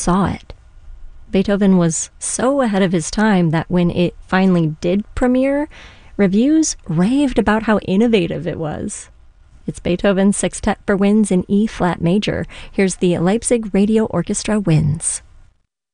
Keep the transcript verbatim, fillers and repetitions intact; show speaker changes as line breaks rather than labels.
saw it. Beethoven was so ahead of his time that when it finally did premiere, reviews raved about how innovative it was. It's Beethoven's Sextet for Winds in E-flat major. Here's the Leipzig Radio Orchestra Winds.